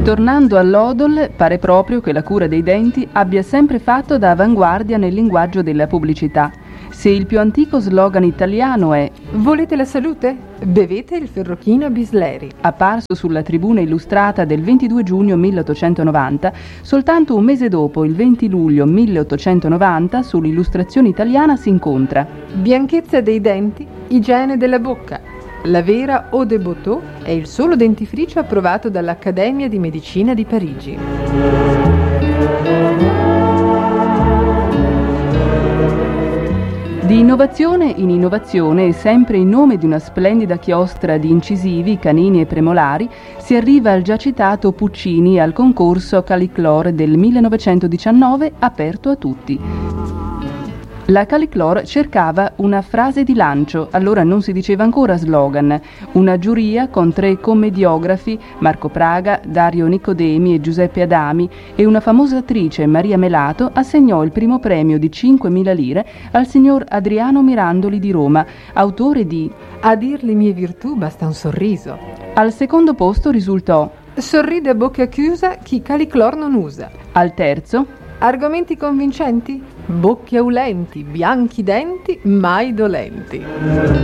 Tornando all'odol, pare proprio che la cura dei denti abbia sempre fatto da avanguardia nel linguaggio della pubblicità. Se il più antico slogan italiano è "Volete la salute? Bevete il Ferrochina Bisleri", apparso sulla tribuna illustrata del 22 giugno 1890, soltanto un mese dopo, il 20 luglio 1890, sull'illustrazione italiana si incontra "Bianchezza dei denti, igiene della bocca". La vera Eau de Boteau è il solo dentifricio approvato dall'Accademia di Medicina di Parigi. Di innovazione in innovazione, e sempre in nome di una splendida chiostra di incisivi, canini e premolari, si arriva al già citato Puccini al concorso Caliclor del 1919, aperto a tutti. La Caliclor cercava una frase di lancio, allora non si diceva ancora slogan. Una giuria con 3 commediografi, Marco Praga, Dario Nicodemi e Giuseppe Adami, e una famosa attrice, Maria Melato, assegnò il primo premio di 5.000 lire al signor Adriano Mirandoli di Roma, autore di "A dir le mie virtù basta un sorriso". Al secondo posto risultò "Sorride a bocca chiusa chi Caliclor non usa". Al terzo "Argomenti convincenti? Bocche aulenti, bianchi denti, mai dolenti".